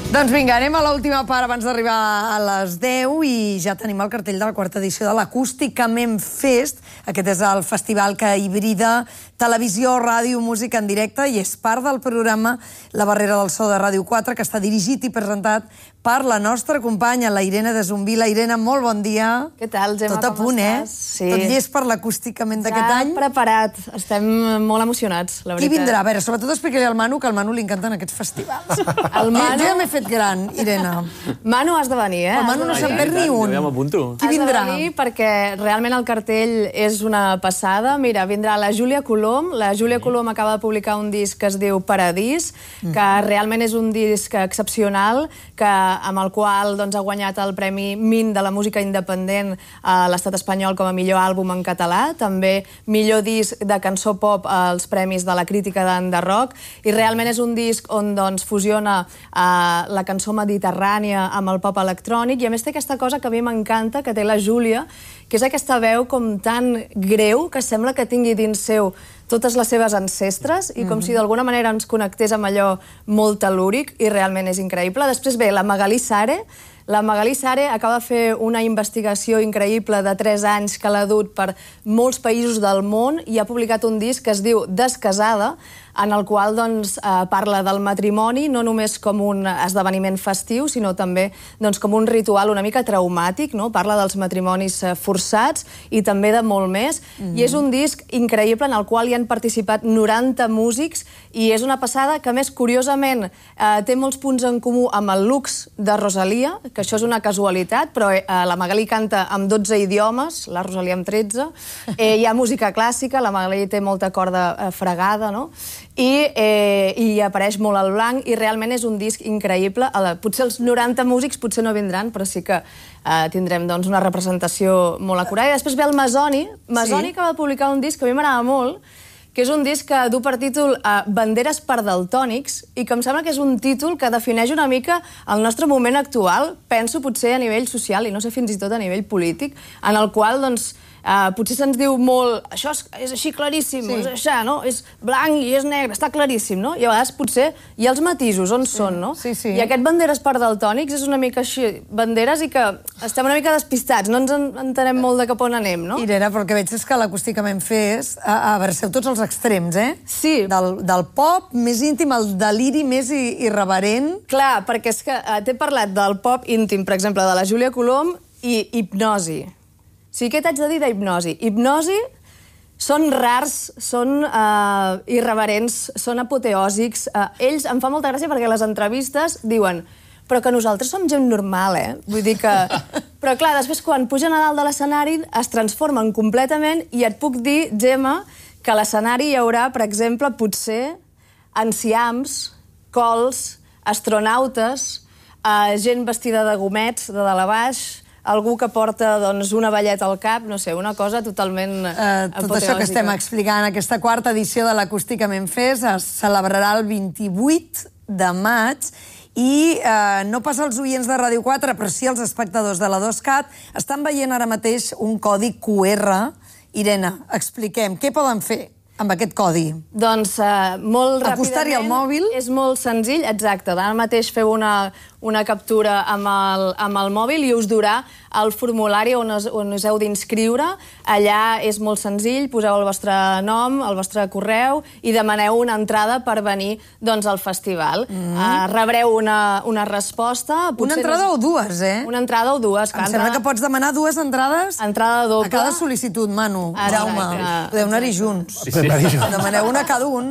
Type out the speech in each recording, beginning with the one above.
Doncs vinga, anem a l'última part abans d'arribar a les 10 i ja tenim el cartell de la quarta edició de l'Acústicament Fest. Aquest és el festival que hibrida televisió, ràdio, música en directe i és part del programa La Barrera del So de Ràdio 4, que està dirigit i presentat per la nostra companya, la Irene de Zumbi. Irene, molt bon dia. Què tal, Gemma, tot a punt, estàs? Sí. Tot llest per l'Acústicament d'aquest any? Ja preparat. Estem molt emocionats, la veritat. Qui vindrà? A veure, sobretot explica-li al Manu, que al Manu li encanten aquests festivals. El Manu... Jo ja m'he fet gran, Irene. Manu, has de venir, eh? El Manu no se'n perd ni un. Jo ja m'apunto. Qui vindrà? Has de venir perquè realment el cartell és una passada. Mira, vindrà la Júlia Colom. La Júlia Colom acaba de publicar un disc que es diu Paradís, que realment és un disc excepcional, amb el qual ha guanyat el Premi Min de la música independent a l'estat espanyol com a millor àlbum en català, també millor disc de cançó pop als Premis de la Crítica d'Enderrock, i realment és un disc on fusiona la cançó mediterrània amb el pop electrònic, i a més té aquesta cosa que a mi m'encanta, que té la Júlia, que és aquesta veu com tan greu que sembla que tingui dins seu totes les seves ancestres i com si d'alguna manera ens connectés amb allò molt tel·lúric, i realment és increïble. Després ve la Magalí Sare. La Magalí Sare acaba de fer una investigació increïble de 3 anys que l'ha dut per molts països del món i ha publicat un disc que es diu Descasada, en el qual parla del matrimoni no només com un esdeveniment festiu, sinó també com un ritual una mica traumàtic, no? Parla dels matrimonis forçats i també de molt més. I és un disc increïble en el qual hi han participat 90 músics i és una passada que, més curiosament, té molts punts en comú amb el Lux de Rosalia, que això és una casualitat, però la Magalí canta amb 12 idiomes, la Rosalia amb 13, hi ha música clàssica, la Magalí té molta corda fregada, no? I apareix molt al blanc i realment és un disc increïble. Potser els 90 músics potser no vindran, però sí que tindrem una representació molt acurada. I després ve el Masoni. Masoni que va publicar un disc que a mi m'agrada molt, que és un disc que du per títol Banderes per daltònics i que em sembla que és un títol que defineix una mica el nostre moment actual, penso potser a nivell social i no sé fins i tot a nivell polític, en el qual potser se'ns diu molt això és així claríssim, és això, no? És blanc i és negre, està claríssim, no? I a vegades potser hi ha els matisos on són, no? I aquest Banderes per daltònics és una mica així, banderes i que estem una mica despistats, no ens entenem molt de cap on anem, no? Irene, però el que veig és que l'Acústicament Fest abraceu tots els extrems, eh? Sí. Del pop més íntim al deliri més irreverent. Clar, perquè és que t'he parlat del pop íntim, per exemple, de la Júlia Colom i hipnosi. Sí, què t'haig de dir d'hipnosi? Hipnosi són rars, són irreverents, són apoteòsics. Ells em fa molta gràcia perquè les entrevistes diuen però que nosaltres som gent normal, eh? Vull dir que... Però clar, després quan pugen a dalt de l'escenari es transformen completament i et puc dir, Gemma, que a l'escenari hi haurà, per exemple, potser enciams, cols, astronautes, gent vestida de gomets, de dalt a baix, algú que porta una velleta al cap, no sé, una cosa totalment apoteòsica. Tot això que estem explicant, aquesta quarta edició de l'Acústicament Fest es celebrarà el 28 de maig i no pas els oients de Ràdio 4, però sí els espectadors de la 2CAT estan veient ara mateix un codi QR. Irene, expliquem, què poden fer amb aquest codi? Doncs molt ràpidament... Acostar-hi el mòbil? És molt senzill, exacte. Ara mateix feu una captura amb el mòbil i us durà el formulari on us heu d'inscriure. Allà és molt senzill, poseu el vostre nom, el vostre correu i demaneu una entrada per venir al festival. Rebreu una resposta... Una entrada o dues, eh? Una entrada o dues. Em sembla que pots demanar 2 entrades entrada doble. A cada sol·licitud, Manu. Jaume, podeu anar-hi junts. Demaneu una a cada un.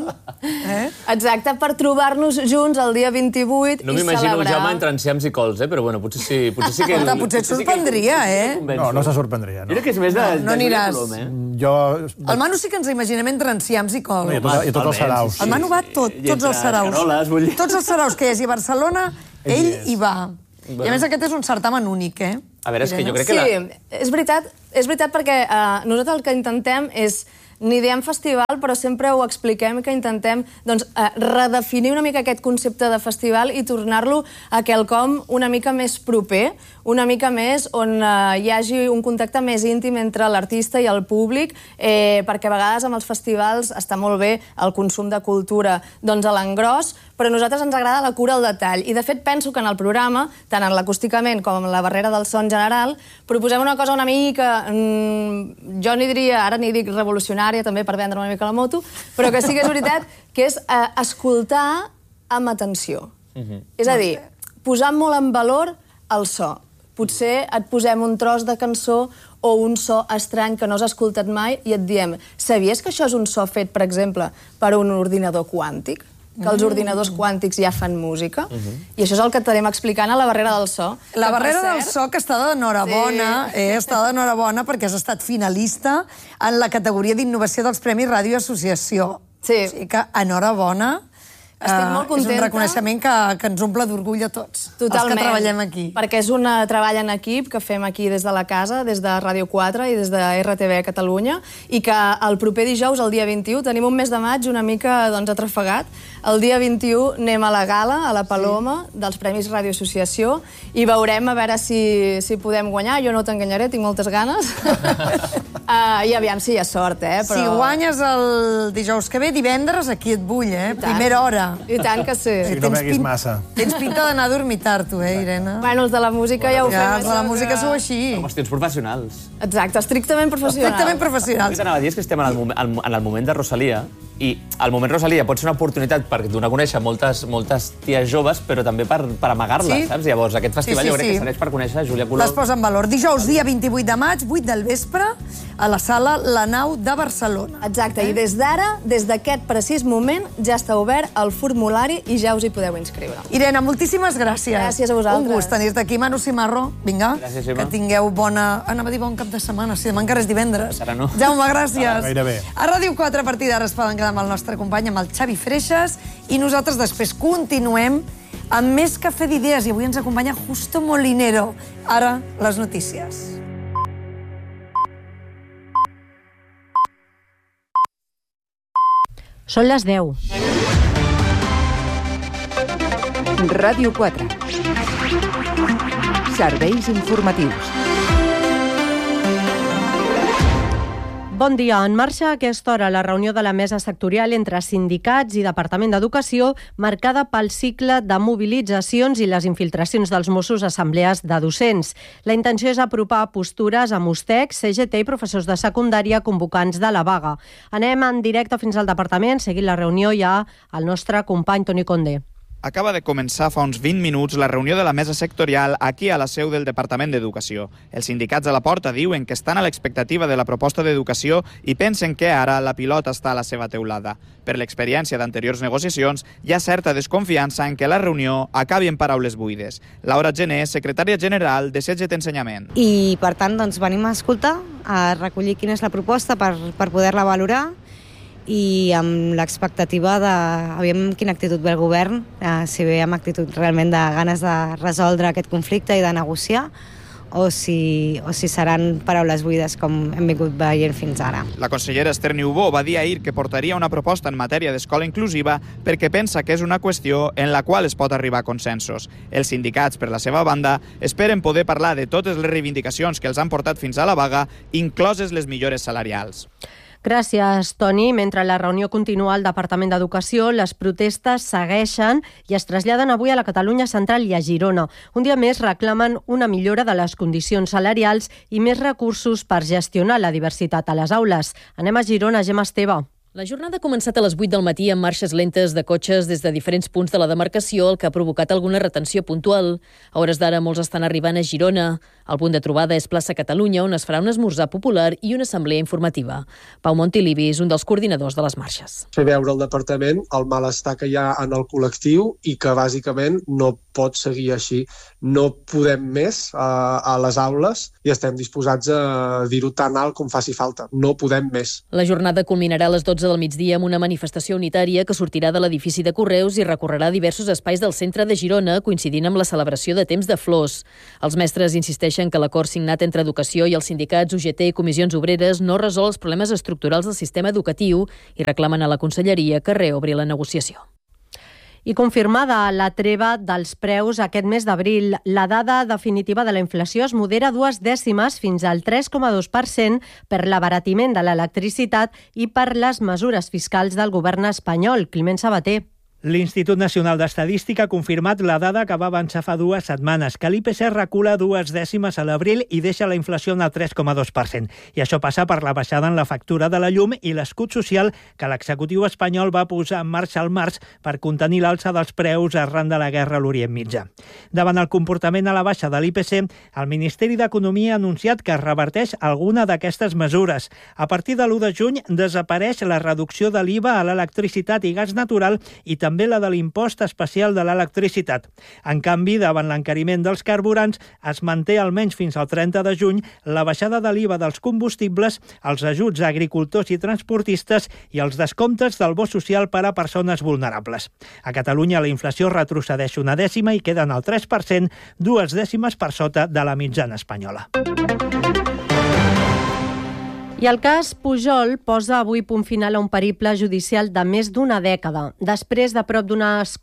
Exacte, per trobar-nos junts el dia 28 i celebrar... No m'imagino el Jaume entre enciams i cols, però bueno, potser sí que... Potser et sorprendria, eh? No se sorprendria, no. Jo crec que és més de... No aniràs. El Manu sí que ens imaginem entre enciams i cols. I tots els saraus. El Manu va tots els saraus. Tots els saraus que hi hagi a Barcelona, ell hi va. I a més aquest és un certamen únic, eh? A veure, és que jo crec que... Sí, és veritat perquè nosaltres el que intentem és ni diem festival, però sempre ho expliquem, que intentem redefinir una mica aquest concepte de festival i tornar-lo a quelcom una mica més proper, una mica més on hi hagi un contacte més íntim entre l'artista i el públic, perquè a vegades amb els festivals està molt bé el consum de cultura a l'engròs, però a nosaltres ens agrada la cura al detall. I de fet penso que en el programa, tant en l'acústicament com en la barrera del so en general, proposem una cosa una mica, jo n'hi diria, ara n'hi dic revolucionària també per vendre una mica la moto, però que sí que és veritat que és escoltar amb atenció. És a dir, posar molt en valor el so. Potser et posem un tros de cançó o un so estrany que no has escoltat mai i et diem, sabies que això és un so fet, per exemple, per un ordinador quàntic? Que els ordinadors quàntics ja fan música, i això és el que t'anem explicant a la barrera del so. La barrera del so, que està d'enhorabona, està d'enhorabona perquè has estat finalista en la categoria d'innovació dels Premis Ràdio Associació. Sí. O sigui que enhorabona. Estic molt contenta. És un reconeixement que ens omple d'orgull a tots, totalment, els que treballem aquí. Perquè és un treball en equip que fem aquí des de la casa, des de Ràdio 4 i des de RTV Catalunya, i que el proper dijous, el dia 21, tenim un mes de maig una mica atrafegat. El dia 21 anem a la gala, a la Paloma, dels Premis Ràdio Associació, i veurem a veure si podem guanyar. Jo no t'enganyaré, tinc moltes ganes. I aviam si hi ha sort, però... Si guanyes el dijous que ve, divendres, aquí et vull, primera hora. I tant que sí. Si no beguis massa. Tens pinta d'anar a dormitar, tu, Irene? Bueno, els de la música ja ho fem. Els de la música sou així. Qüestions professionals. Exacte, estrictament professionals. Estrictament professionals. El que t'anava a dir és que estem en el moment de Rosalia, i el moment Rosalia pot ser una oportunitat per donar a conèixer moltes ties joves, però també per amagar-les, saps? Llavors, aquest festival jo crec que serveix per conèixer Júlia Colom. Les posa en valor. Dijous, dia 28 de maig, 8 del vespre, a la sala La Nau de Barcelona. Exacte, i des d'ara, des d'aquest precís moment, ja està obert el formulari i ja us hi podeu inscriure. Irene, moltíssimes gràcies. Gràcies a vosaltres. Un gust tenir-te aquí. Manu Cimarro, vinga. Gràcies, Gemma. Que tingueu bona... Anava a dir bon cap de setmana, si demà encara és divendres. Encara no. Jaume, gràcies. Gairebé. A Ràdio 4, a partir d'ara, es poden quedar amb el nostre company, amb el Xavi Freixas, i nosaltres després continuem amb més Cafè d'Idees, i avui ens acompanya Justo Molinero. Ara, les notícies. Són les 10. Ràdio 4. Serveis informatius. Bon dia. En marxa a aquesta hora la reunió de la mesa sectorial entre sindicats i Departament d'Educació, marcada pel cicle de mobilitzacions i les infiltracions dels Mossos a assemblees de docents. La intenció és apropar postures a Mustec, CGT i professors de secundària convocants de la vaga. Anem en directe fins al Departament. Seguint la reunió hi ha el nostre company Toni Condé. Acaba de començar fa uns 20 minuts la reunió de la mesa sectorial aquí a la seu del Departament d'Educació. Els sindicats a la porta diuen que estan a l'expectativa de la proposta d'educació i pensen que ara la pilota està a la seva teulada. Per l'experiència d'anteriors negociacions, hi ha certa desconfiança en que la reunió acabi en paraules buides. Laura Gené, secretària general de CGT Ensenyament. I, per tant, venim a escoltar, a recollir quina és la proposta per poder-la valorar, i amb l'expectativa de aviam quina actitud ve el govern, si ve amb actitud realment de ganes de resoldre aquest conflicte i de negociar, o si seran paraules buides com hem vingut veient fins ara. La consellera Esther Niubó va dir ahir que portaria una proposta en matèria d'escola inclusiva perquè pensa que és una qüestió en la qual es pot arribar a consensos. Els sindicats, per la seva banda, esperen poder parlar de totes les reivindicacions que els han portat fins a la vaga, incloses les millores salarials. Gràcies, Toni. Mentre la reunió continua al Departament d'Educació, les protestes segueixen i es traslladen avui a la Catalunya Central i a Girona. Un dia més reclamen una millora de les condicions salarials i més recursos per gestionar la diversitat a les aules. Anem a Girona, Gemma Esteve. La jornada ha començat a les 8 del matí amb marxes lentes de cotxes des de diferents punts de la demarcació, el que ha provocat alguna retenció puntual. A hores d'ara molts estan arribant a Girona. El punt de trobada és plaça Catalunya, on es farà un esmorzar popular i una assemblea informativa. Pau Montilivi és un dels coordinadors de les marxes. Fer veure al departament el malestar que hi ha en el col·lectiu i que bàsicament no pot seguir així. No podem més a les aules i estem disposats a dir-ho tan alt com faci falta. No podem més. La jornada culminarà a les 12 12 del migdia amb una manifestació unitària que sortirà de l'edifici de Correus i recorrerà diversos espais del centre de Girona, coincidint amb la celebració de Temps de Flors. Els mestres insisteixen que l'acord signat entre Educació i els sindicats UGT i Comissions Obreres no resol els problemes estructurals del sistema educatiu i reclamen a la Conselleria que reobri la negociació. I confirmada la treva dels preus aquest mes d'abril, la dada definitiva de la inflació es modera 2 dècimes fins al 3,2% per l'abaratiment de l'electricitat i per les mesures fiscals del govern espanyol. Climent Sabater. L'Institut Nacional d'Estadística ha confirmat la dada que va avançar fa 2 setmanes, que l'IPC recula 2 dècimes a l'abril i deixa la inflació en el 3,2%. I això passa per la baixada en la factura de la llum i l'escut social que l'executiu espanyol va posar en marxa al març per contenir l'alça dels preus arran de la guerra a l'Orient Mitjà. Davant el comportament a la baixa de l'IPC, el Ministeri d'Economia ha anunciat que es reverteix alguna d'aquestes mesures. A partir de l'1 de juny desapareix la reducció de l'IVA a l'electricitat i gas natural i també la de l'impost especial de l'electricitat. En canvi, davant l'encariment dels carburants, es manté almenys fins al 30 de juny la baixada de l'IVA dels combustibles, els ajuts a agricultors i transportistes i els descomptes del bo social per a persones vulnerables. A Catalunya la inflació retrocedeix 1 dècima i queda en el 3%, 2 dècimes per sota de la mitjana espanyola. I el cas Pujol posa avui punt final a un periple judicial de més d'1 dècada. Després de prop d'unes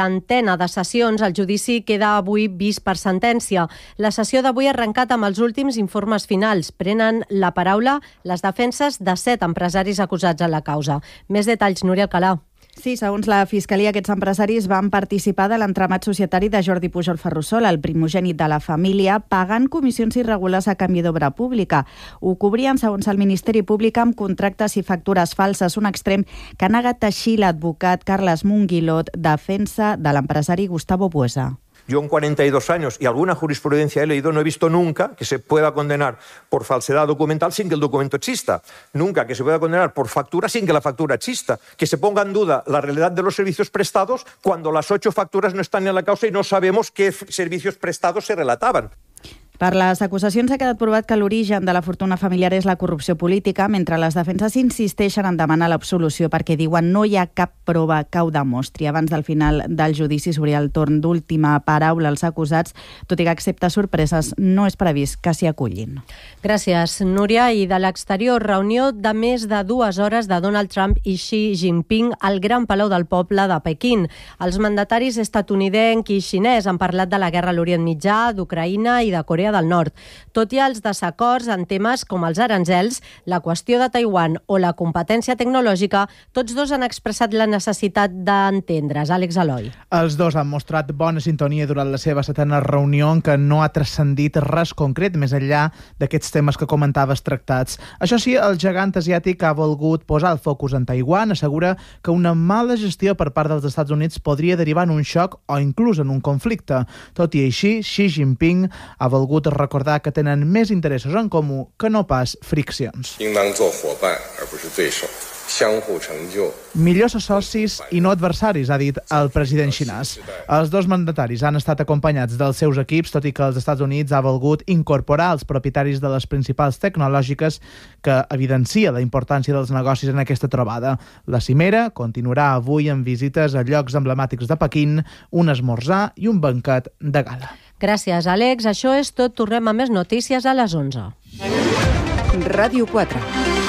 40 de sessions, el judici queda avui vist per sentència. La sessió d'avui ha arrencat amb els últims informes finals. Prenen la paraula les defenses de 7 empresaris acusats en la causa. Més detalls, Núria Alcalà. Sí, segons la Fiscalia, aquests empresaris van participar de l'entramat societari de Jordi Pujol Ferrusola, el primogènit de la família, pagant comissions irregulars a canvi d'obra pública. Ho cobrien, segons el Ministeri Públic, amb contractes i factures falses, un extrem que ha negat així l'advocat Carles Munguilot, defensa de l'empresari Gustavo Buesa. Yo en 42 años y alguna jurisprudencia he leído, no he visto nunca que se pueda condenar por falsedad documental sin que el documento exista. Nunca que se pueda condenar por factura sin que la factura exista. Que se ponga en duda la realidad de los servicios prestados cuando las 8 facturas no están en la causa y no sabemos qué servicios prestados se relataban. Per les acusacions ha quedat provat que l'origen de la fortuna familiar és la corrupció política, mentre les defenses insisteixen en demanar l'absolució perquè diuen no hi ha cap prova que ho demostri. Abans del final del judici s'obrirà el torn d'última paraula als acusats, tot i que excepte sorpreses no és previst que s'hi acullin. Gràcies, Núria. I de l'exterior, reunió de més de 2 hores de Donald Trump i Xi Jinping al Gran Palau del Poble de Pequín. Els mandataris estatunidenc i xinès han parlat de la guerra a l'Orient Mitjà, d'Ucraïna i de Corea del Nord. Tot i els desacords en temes com els aranzels, la qüestió de Taiwan o la competència tecnològica, tots dos han expressat la necessitat d'entendre's. Àlex Eloi. Els dos han mostrat bona sintonia durant la seva 7a reunió, en què no ha transcendit res concret més enllà d'aquests temes que comentaves tractats. Això sí, el gegant asiàtic ha volgut posar el focus en Taiwan, assegura que una mala gestió per part dels Estats Units podria derivar en un xoc o inclús en un conflicte. Tot i així, Xi Jinping ha volgut recordar que tenen més interessos en comú que no pas friccions. Millors socis i no adversaris, ha dit el president xinès. Els dos mandataris han estat acompanyats dels seus equips, tot i que els Estats Units ha volgut incorporar els propietaris de les principals tecnològiques, que evidencia la importància dels negocis en aquesta trobada. La cimera continuarà avui amb visites a llocs emblemàtics de Pequín, un esmorzar i un banquet de gala. Gràcies, Àlex. Això és tot. Tornem a més notícies a les 11. Ràdio 4.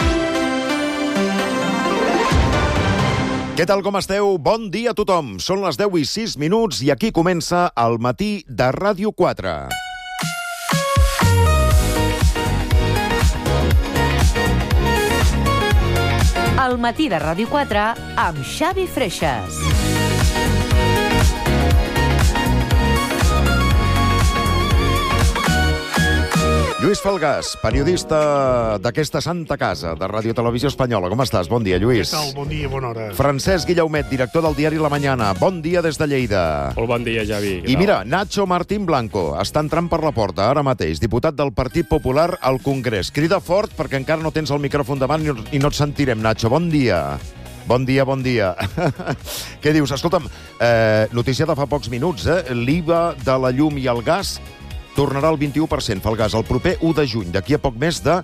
Què tal, com esteu? Bon dia a tothom. Són les 10:06 i aquí comença el matí de Ràdio 4. El matí de Ràdio 4 amb Xavi Freixas. Lluís Falgàs, periodista d'aquesta santa casa de Ràdio Televisió Espanyola. Com estàs? Bon dia, Lluís. Què tal? Bon dia, bona hora. Francesc Guillaumet, director del diari La Mañana. Bon dia des de Lleida. Molt bon dia, Javi. I mira, Nacho Martín Blanco està entrant per la porta ara mateix, diputat del Partit Popular al Congrés. Crida fort perquè encara no tens el micròfon davant i no et sentirem, Nacho. Bon dia. Bon dia, bon dia. Què dius? Escolta'm, notícia de fa pocs minuts, l'IVA de la llum i el gas tornarà al 21%, Falgàs, el proper 1 de juny, d'aquí a poc més de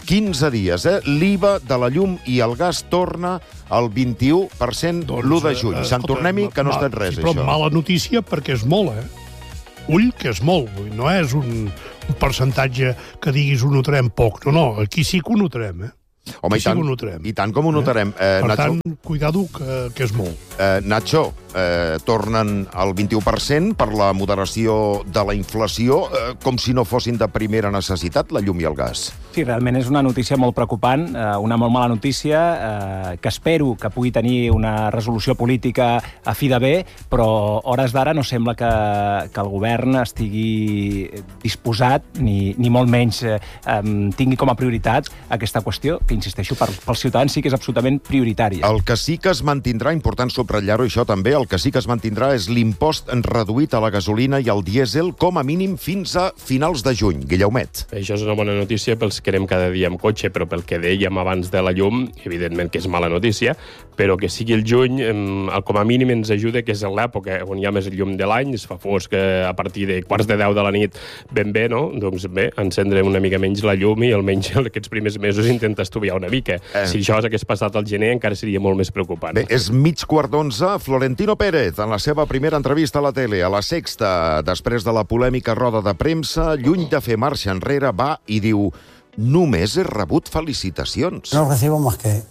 15 dies, l'IVA de la llum i el gas torna al 21% l'1 de juny. Sant Tornem-hi, que no ha estat res, però això. mala notícia perquè és molt, Ull, que és molt. No és un percentatge que diguis ho notarem poc. No, aquí sí que ho notarem, Home, i tant com ho notarem. Per tant, cuidado, que és molt. Nacho, tornen al 21% per la moderació de la inflació, com si no fossin de primera necessitat, la llum i el gas. Sí, realment és una notícia molt preocupant, una molt mala notícia, que espero que pugui tenir una resolució política a fi de bé, però hores d'ara no sembla que el govern estigui disposat, ni molt menys tingui com a prioritat aquesta qüestió, que, insisteixo, pels ciutadans sí que és absolutament prioritària. El que sí que es mantindrà, important subratllar-ho això també, el que sí que es mantindrà és l'impost reduït a la gasolina i al dièsel com a mínim fins a finals de juny. Guillaumet. Això és una bona notícia pels que anem cada dia amb cotxe, però pel que dèiem abans de la llum, evidentment que és mala notícia, però que sigui el juny, com a mínim ens ajuda, que és l'època on hi ha més llum de l'any, es fa fosc a partir de 9:15 de la nit ben bé, no? Doncs bé, encendre una mica menys la llum i almenys aquests primers mesos intentar estudiar una mica. Si això hagués passat al gener encara seria molt més preocupant. Bé, és 11:15, Florentino Pérez, en la seva primera entrevista a la tele, a La Sexta, després de la polèmica roda de premsa, lluny de fer marxa enrere, va i diu: només he rebut felicitacions. No recibo más que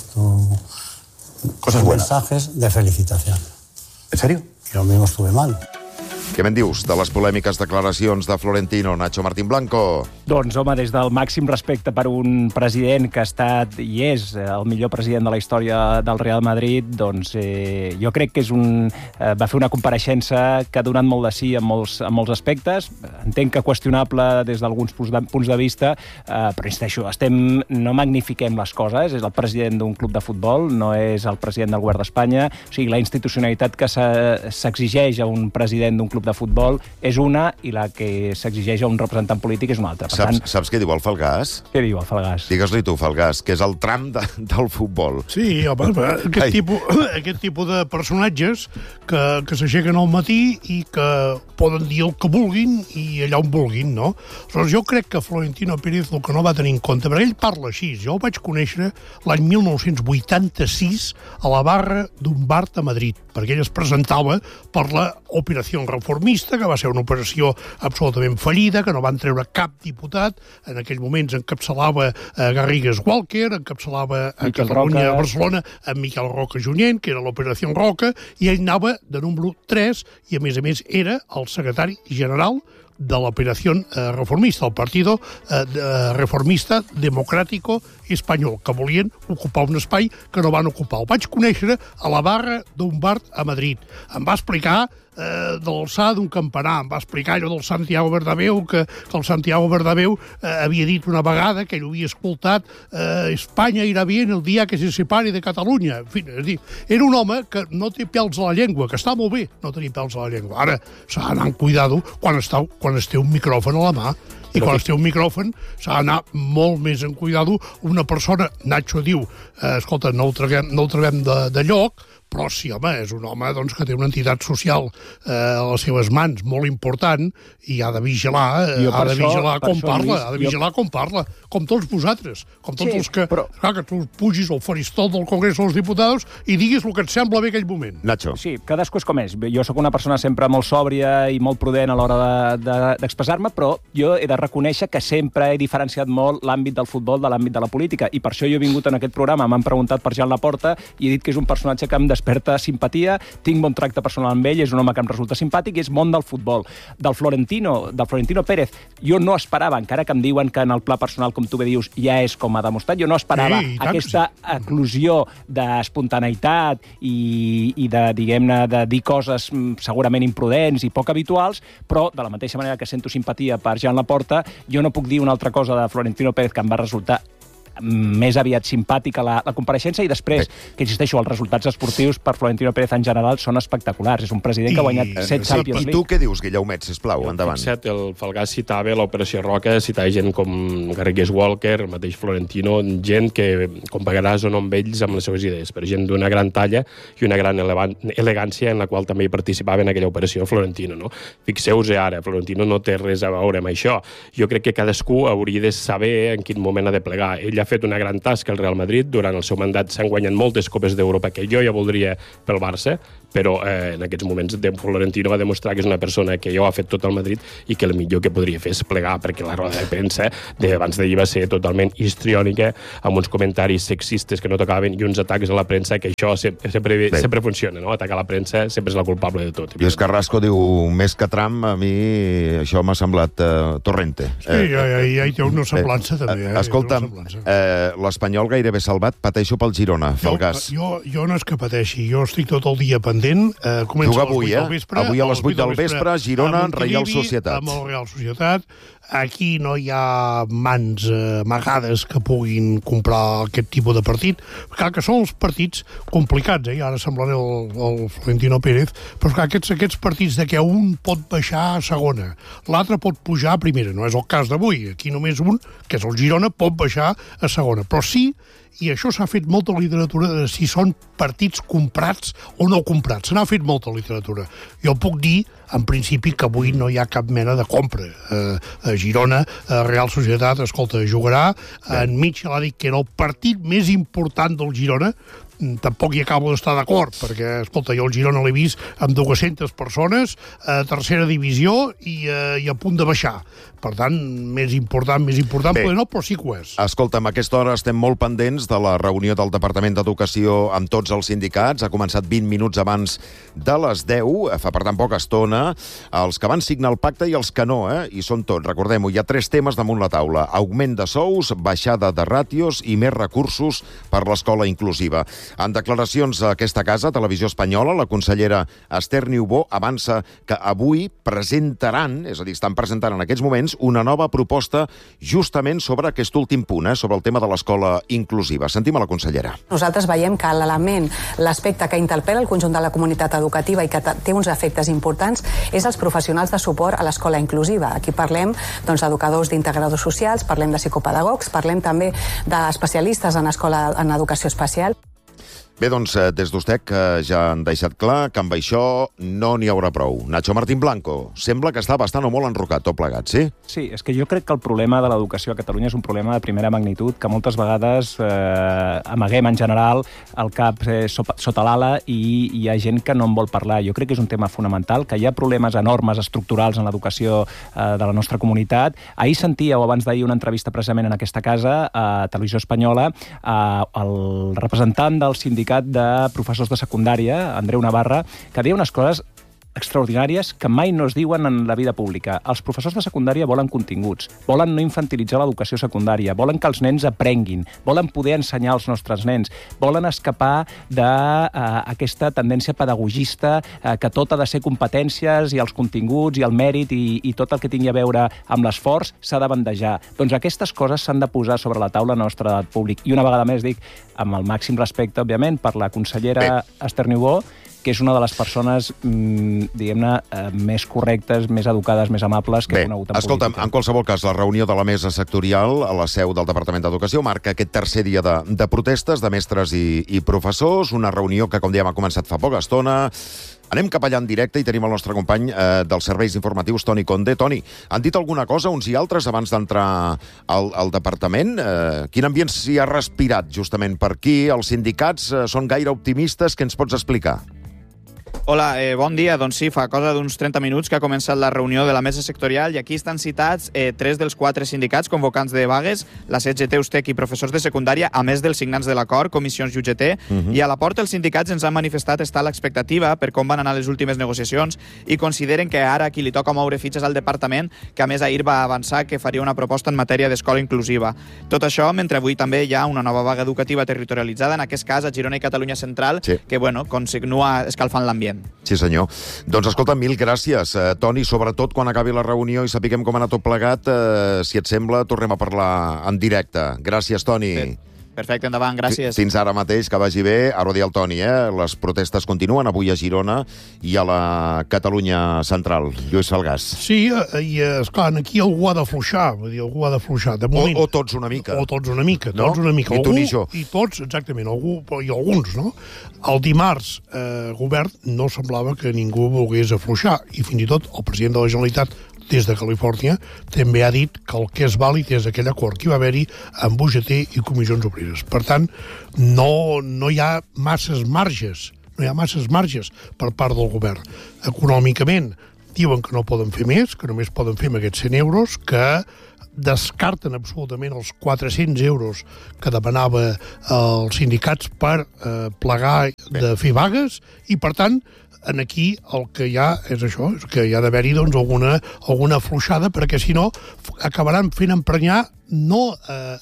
cosas buenas. Mensajes de felicitación. ¿En serio? Yo mismo estuve mal. Què me'n dius de les polèmiques declaracions de Florentino, Nacho Martín Blanco? Doncs, home, des del màxim respecte per un president que ha estat i és el millor president de la història del Real Madrid, doncs jo crec que va fer una compareixença que ha donat molt de sí en molts aspectes. Entenc que qüestionable des d'alguns punts de vista, però insisteixo, no magnifiquem les coses. És el president d'un club de futbol, no és el president del govern d'Espanya. O sigui, la institucionalitat que s'exigeix a un president d'un club de futbol és una i la que s'exigeix a un representant polític és una altra. Saps què diu el Falgàs? Què diu el Falgàs? Digues-li tu, Falgàs, que és el tram del futbol. Sí, home, aquest tipus de personatges que s'aixequen al matí i que poden dir el que vulguin i allà on vulguin, no? Aleshores, jo crec que Florentino Pérez el que no va tenir en compte, perquè ell parla així, jo el vaig conèixer l'any 1986 a la barra d'un bar a Madrid, perquè ell es presentava per la Operació Reformista, que va ser una operació absolutament fallida, que no van treure cap diputat. En aquell moment encapçalava Garrigues Walker, encapçalava a Catalunya, a Barcelona, amb Miquel Roca Junyent, que era l'Operació Roca, i ell anava de número 3, i a més era el secretari general de l'Operació Reformista, el Partido Reformista Democrático Espanyol, que volien ocupar un espai que no van ocupar. El vaig conèixer a la barra d'un bar a Madrid. Em va explicar de l'alçada d'un campanar, em va explicar allò del Santiago Bernabéu, que el Santiago Bernabéu havia dit una vegada que ell havia escoltat Espanya irà bien el dia que se separe de Catalunya. En fi, és dir, era un home que no té pèls a la llengua, que està molt bé no tenir pèls a la llengua. Ara s'ha d'anar amb cuidado quan es té un micròfon a la mà. I quan es té un micròfon s'ha d'anar molt més en cuidado. Una persona, Nacho diu, escolta, no el trobem de lloc, però sí, home, és un home doncs, que té una entitat social a les seves mans molt important i ha de vigilar, com parla, com tots vosaltres, com tots els que... Clar, que tu pugis al faristol del Congrés dels Diputats i diguis el que et sembla bé aquell moment. Nacho. Sí, cadascú és com és. Jo sóc una persona sempre molt sòbria i molt prudent a l'hora d'expressar-me, però jo he de reconèixer que sempre he diferenciat molt l'àmbit del futbol de l'àmbit de la política, i per això jo he vingut en aquest programa, m'han preguntat per Joan Laporta i he dit que és un personatge que em desperta simpatia, tinc bon tracte personal amb ell, és un home que em resulta simpàtic i és món del futbol. Del Florentino Pérez, jo no esperava, encara que em diuen que en el pla personal, com tu bé dius, ja és com ha demostrat, jo no esperava aquesta eclosió d'espontaneïtat i de, diguem-ne, de dir coses segurament imprudents i poc habituals, però de la mateixa manera que sento simpatia per Joan Laporta, jo no puc dir una altra cosa de Florentino Pérez que em va resultar més aviat simpàtica la compareixença, i després, que insisteixo, els resultats esportius per Florentino Pérez en general són espectaculars. És un president que ha guanyat 7 Champions League. I tu què dius, Guillaumet, sisplau, endavant. Fixa't, el Falgàs citava l'Operació Roca, citava gent com Garrigues Walker, el mateix Florentino, gent que compagaràs o no amb ells amb les seves idees, però gent d'una gran talla i una gran elegància en la qual també hi participava en aquella operació Florentino, no? Fixeu-vos ara, Florentino no té res a veure amb això. Jo crec que cadascú hauria de saber en quin moment ha de plegar. Ell ha fet una gran tasca al Real Madrid, durant el seu mandat s'han guanyat moltes copes d'Europa que jo ja voldria pel Barça, però en aquests moments Florentino va demostrar que és una persona que ja ho ha fet tot el Madrid i que el millor que podria fer és plegar, perquè la roda de premsa d'abans d'ahir va ser totalment histriònica, amb uns comentaris sexistes que no tocaven i uns atacs a la premsa, que això sempre funciona, no? Atacar la premsa sempre és la culpable de tot. Lluís Carrasco diu, més que Trump, a mi això m'ha semblat Torrente. Sí, ja hi té una semblança, també. Escolta'm, l'Espanyol gairebé salvat, pateixo pel Girona, Falgàs. Jo no és que pateixi, jo estic tot el dia pendent. Juga avui, avui a les 8 del vespre, Girona, Reial Societat. Amb el Real Societat. Aquí no hi ha mans amagades que puguin comprar aquest tipus de partit. Clar que són els partits complicats, i ara semblaré el Florentino Pérez, però clar, aquests partits de què un pot baixar a segona, l'altre pot pujar a primera, no és el cas d'avui. Aquí només un, que és el Girona, pot baixar a segona. Però sí, i això s'ha fet molta literatura de si són partits comprats o no comprats. Se n'ha fet molta literatura. Jo puc dir, en principi, que avui no hi ha cap mena de compra. A Girona, Real Societat, escolta, jugarà. Enmig l'ha dit que era el partit més important del Girona. Tampoc hi acabo d'estar d'acord, perquè, escolta, jo el Girona l'he vist amb 200 persones, a tercera divisió i a punt de baixar. Per tant, més important, poder no, però sí que ho és. Escolta'm, a aquesta hora estem molt pendents de la reunió del Departament d'Educació amb tots els sindicats. Ha començat 20 minuts abans de les 10, fa per tant poca estona. Els que van signar el pacte i els que no, i són tots. Recordem-ho, hi ha 3 temes damunt la taula. Augment de sous, baixada de ràtios i més recursos per l'escola inclusiva. En declaracions a aquesta casa, Televisió Espanyola, la consellera Esther Niubó avança que avui presentaran, és a dir, estan presentant en aquests moments, una nova proposta justament sobre aquest últim punt, sobre el tema de l'escola inclusiva. Sentim a la consellera. Nosaltres veiem que l'element, l'aspecte que interpel·la el conjunt de la comunitat educativa i que té uns efectes importants és els professionals de suport a l'escola inclusiva. Aquí parlem d'educadors d'integradors socials, parlem de psicopedagogs, parlem també d'especialistes en educació especial. Bé, doncs, des d'USTEC ja han deixat clar que amb això no n'hi haurà prou. Nacho Martín Blanco, sembla que està bastant o molt enrocat tot plegat, sí? Sí, és que jo crec que el problema de l'educació a Catalunya és un problema de primera magnitud, que moltes vegades amaguem en general el cap sota l'ala i hi ha gent que no en vol parlar. Jo crec que és un tema fonamental, que hi ha problemes enormes estructurals en l'educació de la nostra comunitat. Ahir sentíeu, abans d'ahir, una entrevista precisament en aquesta casa, a Televisió Espanyola, el representant del sindicat de professors de secundària, Andreu Navarra, que deia unes coses extraordinàries que mai no es diuen en la vida pública. Els professors de secundària volen continguts, volen no infantilitzar l'educació secundària, volen que els nens aprenguin, volen poder ensenyar als nostres nens, volen escapar d'aquesta tendència pedagogista que tot ha de ser competències i els continguts i el mèrit i tot el que tingui a veure amb l'esforç s'ha de bandejar. Doncs aquestes coses s'han de posar sobre la taula nostre debat públic. I una vegada més dic, amb el màxim respecte, òbviament, per la consellera Esther Niubó, que és una de les persones, diguem-ne, més correctes, més educades, més amables que he conegut en política. Escolta'm, en qualsevol cas, la reunió de la mesa sectorial a la seu del Departament d'Educació marca aquest tercer dia de protestes de mestres i professors, una reunió que, com dèiem, ha començat fa poca estona. Anem cap allà en directe i tenim el nostre company dels serveis informatius, Toni Conde. Toni, han dit alguna cosa uns i altres abans d'entrar al departament? Quin ambient s'hi ha respirat justament per aquí? Els sindicats són gaire optimistes? Què ens pots explicar? Hola, bon dia. Doncs sí, fa cosa d'uns 30 minuts que ha començat la reunió de la mesa sectorial i aquí estan citats 3 dels 4 sindicats convocants de vagues, la CGT, USTEC i professors de secundària, a més dels signants de l'acord, comissions i UGT, i a la porta els sindicats ens han manifestat estar a l'expectativa per com van anar les últimes negociacions i consideren que ara qui li toca moure fitxes al departament, que a més ahir va avançar que faria una proposta en matèria d'escola inclusiva. Tot això mentre avui també hi ha una nova vaga educativa territorialitzada, en aquest cas a Girona i Catalunya Central, que, bueno, continua escalfant l'ambient. dient. Sí, senyor. Doncs escolta, mil gràcies. Toni, sobretot quan acabi la reunió i sapiguem com ha anat tot plegat, si et sembla, tornem a parlar en directe. Gràcies, Toni. Perfecte, endavant, gràcies. Fins ara mateix, que vagi bé. Ara ho dia el Toni, Les protestes continuen avui a Girona i a la Catalunya central. Lluís Salgàs. Sí, i esclar, aquí algú ha d'afluixar, algú ha d'afluixar, de moment. O tots una mica. O tots una mica, no? tots una mica. Ni tu ni jo. I tots, exactament, algú, i alguns, no? El dimarts, govern, no semblava que ningú volgués afluixar, i fins i tot el president de la Generalitat des de Califòrnia, també ha dit que el que és vàlid és aquell acord que hi va haver-hi amb UGT i comissions obreres. Per tant, no hi ha masses marges, per part del govern. Econòmicament, diuen que no poden fer més, que només poden fer amb aquests 100 euros, que descarten absolutament els 400 euros que demanava els sindicats per plegar de fer vagues, i per tant, aquí el que hi ha és això, és que hi ha d'haver-hi doncs, alguna afluixada, perquè si no acabaran fent emprenyar no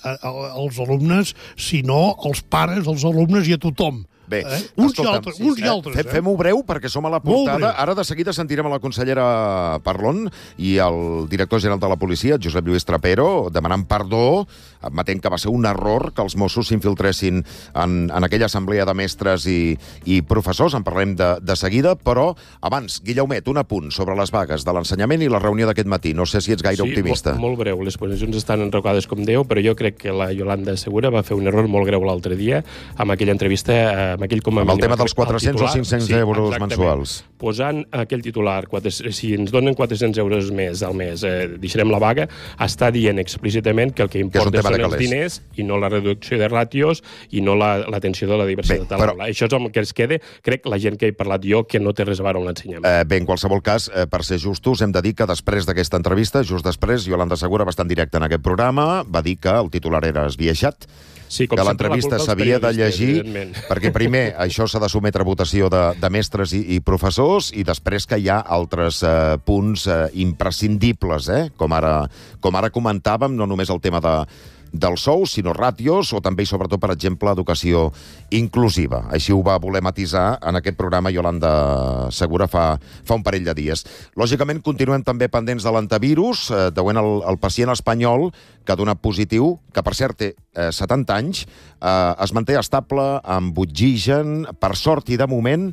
als alumnes, sinó als pares, als alumnes i a tothom. Bé, uns i altres. Fem-ho breu perquè som a la portada. Ara de seguida sentirem a la consellera Parlon i el director general de la policia, Josep Lluís Trapero, demanant perdó, admetent que va ser un error que els Mossos s'infiltressin en aquella assemblea de mestres i professors. En parlem de seguida, però abans, Guillaumet, un apunt sobre les vagues de l'ensenyament i la reunió d'aquest matí. No sé si ets gaire optimista. Sí, molt breu. Les posicions estan enrocades com Déu, però jo crec que la Yolanda Segura va fer un error molt greu l'altre dia amb aquella entrevista amb el tema dels 400 o 500 euros mensuals. Posant aquell titular, si ens donen 400 euros més al mes, deixarem la vaga, està dient explícitament que el que importa són els diners i no la reducció de ràtios i no l'atenció de la diversitat de l'aula. Això és el que es queda, crec, la gent que he parlat jo, que no té res a veure amb l'ensenyament. Bé, en qualsevol cas, per ser justos, hem de dir que després d'aquesta entrevista, just després, Yolanda Segura va estar en directe en aquest programa, va dir que el titular era esbiaixat, que l'entrevista s'havia de llegir, perquè primer això s'ha de sotmetre a votació de mestres i professors, i després que hi ha altres punts imprescindibles, com ara comentàvem, no només el tema dels sous, sinó ràtios, o també i sobretot, per exemple, educació inclusiva. Així ho va voler matisar en aquest programa Yolanda Segura fa un parell de dies. Lògicament, continuem també pendents de l'antivirus, deuen el pacient espanyol que ha donat positiu, que per cert té 70 anys, es manté estable amb oxigen, per sort i de moment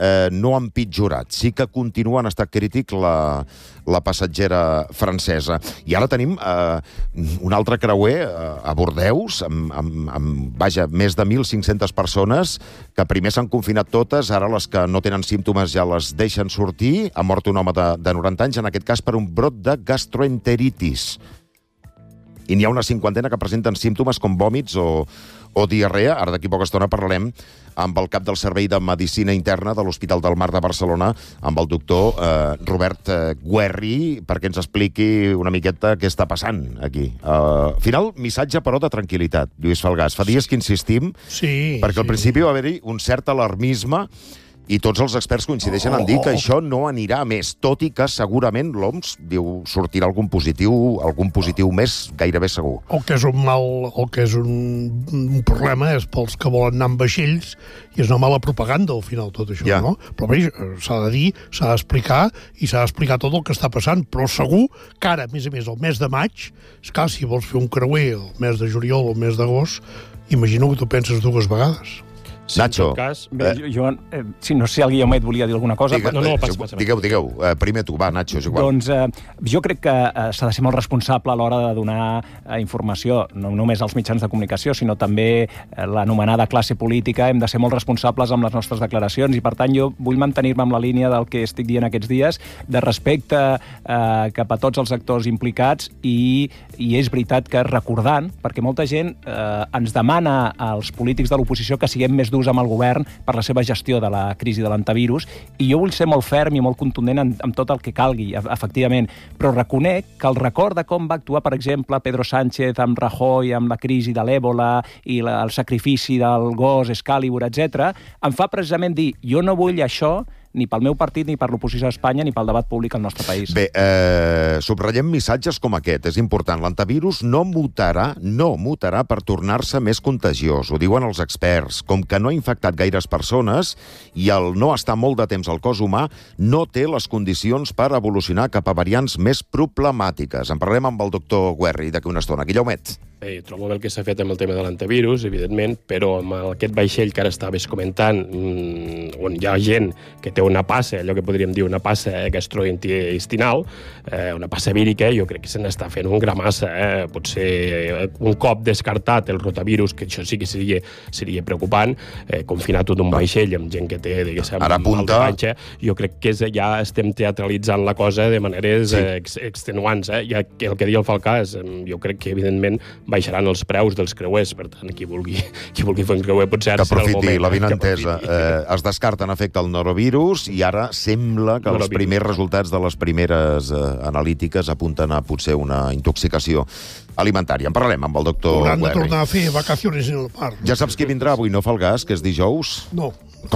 no ha empitjorat. Sí que continua en estat crític la passatgera francesa. I ara tenim un altre creuer a Bordeus, amb més de 1.500 persones, que primer s'han confinat totes, ara les que no tenen símptomes ja les deixen sortir. Ha mort un home de 90 anys, en aquest cas per un brot de gastroenteritis. I n'hi ha una 50 que presenten símptomes com vòmits o diarrea. Ara d'aquí poca estona parlarem amb el cap del Servei de Medicina Interna de l'Hospital del Mar de Barcelona, amb el doctor Robert Guerri, perquè ens expliqui una miqueta què està passant aquí. Al final, missatge, però, de tranquil·litat, Lluís Falgàs. Fa dies que insistim, perquè al principi va haver-hi un cert alarmisme i tots els experts coincideixen en dir que això no anirà a més, tot i que segurament l'OMS diu sortirà algun positiu més gairebé segur. El que és un problema és pels que volen anar amb vaixells i és una mala propaganda al final tot això, no? Però bé, s'ha de dir, s'ha d'explicar i s'ha d'explicar tot el que està passant, però segur que ara, a més, el mes de maig, és clar, si vols fer un creuer el mes de juliol o el mes d'agost, imagino que tu penses dues vegades. Sí, Nacho, no sé si el Guillaumet volia dir alguna cosa. Digueu. Primer tu, va, Nacho, és igual. Doncs jo crec que s'ha de ser molt responsable a l'hora de donar informació, no només als mitjans de comunicació, sinó també l'anomenada classe política. Hem de ser molt responsables amb les nostres declaracions i, per tant, jo vull mantenir-me amb la línia del que estic dient aquests dies, de respecte cap a tots els actors implicats, i és veritat que recordant, perquè molta gent ens demana als polítics de l'oposició que siguem més durs amb el govern per la seva gestió de la crisi de l'antivirus, i jo vull ser molt ferm i molt contundent amb tot el que calgui, efectivament, però reconec que el record de com va actuar, per exemple, Pedro Sánchez amb Rajoy, amb la crisi de l'Èbola i el sacrifici del gos Excalibur, etc., em fa precisament dir, jo no vull això ni pel meu partit, ni per l'oposició a Espanya, ni pel debat públic al nostre país. Bé, subratllem missatges com aquest. És important. L'antivirus no mutarà per tornar-se més contagiós. Ho diuen els experts. Com que no ha infectat gaires persones i el no estar molt de temps al cos humà no té les condicions per evolucionar cap a variants més problemàtiques. En parlem amb el doctor Guerri d'aquí una estona. Guillaumet. Trobo bé el que s'ha fet amb el tema de l'antivirus, evidentment, però amb aquest vaixell que ara estaves comentant, on hi ha gent que té una passa, allò que podríem dir una passa gastrointestinal, una passa vírica, jo crec que se n'està fent un gra massa. Potser un cop descartat el rotavirus, que això sí que seria preocupant, confinar tot un vaixell amb gent que té, diguéssim, mal de panxa, jo crec que ja estem teatralitzant la cosa de maneres extenuants. I el que deia el Falcà és, jo crec que, evidentment, baixaran els preus dels creuers, per tant, qui vulgui fer un creuer potser ara serà el moment. Que aprofiti l'avinentesa. Es descarta en efecte el norovirus i ara sembla que els primers resultats de les primeres analítiques apunten a potser una intoxicació alimentària. En parlarem amb el doctor Guerri. Hauran de tornar a fer vacaciones en el mar. Ja saps qui vindrà avui, no, Falgàs, que és dijous? No.